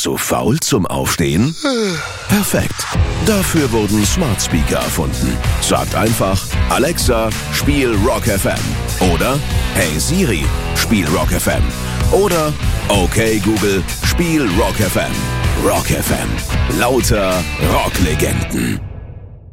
Zu faul zum Aufstehen? Perfekt. Dafür wurden Smart Speaker erfunden. Sagt einfach, Alexa, spiel Rock FM. Oder, hey Siri, spiel Rock FM. Oder, okay Google, spiel Rock FM. Rock FM. Lauter Rocklegenden.